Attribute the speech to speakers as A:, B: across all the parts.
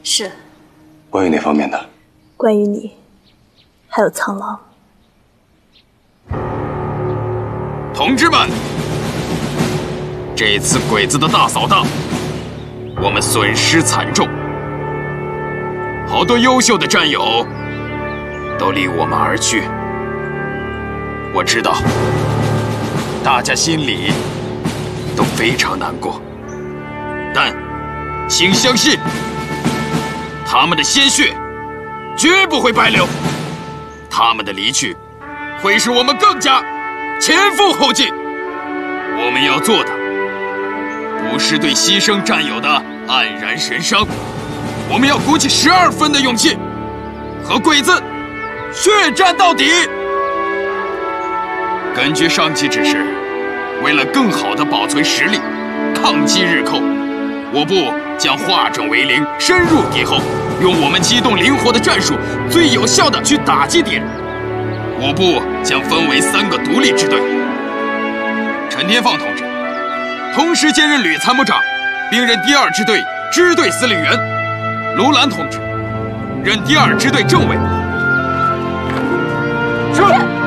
A: 是。
B: 关于哪方面的？
A: 关于你，还有苍狼。
C: 同志们，这次鬼子的大扫荡，我们损失惨重，好多优秀的战友都离我们而去。我知道，大家心里都非常难过，但请相信，他们的鲜血绝不会白流，他们的离去会使我们更加前赴后继。我们要做的不是对牺牲战友的黯然神伤，我们要鼓起12分的勇气，和鬼子血战到底。根据上级指示，为了更好地保存实力，抗击日寇，我部将化整为零，深入敌后，用我们机动灵活的战术，最有效地去打击敌人。我部将分为3个独立支队，陈天放同志同时兼任旅参谋长，并任第2支队支队司令员；卢兰同志任第2支队政委。是。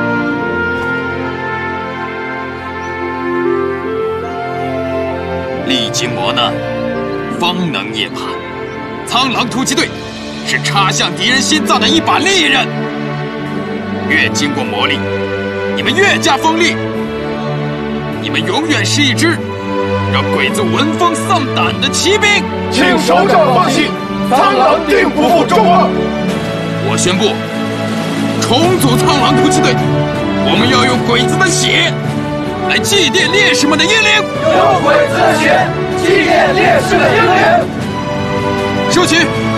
C: 历经磨难，方能涅槃。苍狼突击队是插向敌人心脏的一把利刃，越经过磨砺，你们越加锋利。你们永远是一支让鬼子闻风丧胆的骑兵。
D: 请首长放心，苍狼定不负众望。
C: 我宣布，重组苍狼突击队，我们要用鬼子的血来祭奠烈士们的英灵，
D: 用鬼子的血祭奠烈士的英灵。
C: 收起。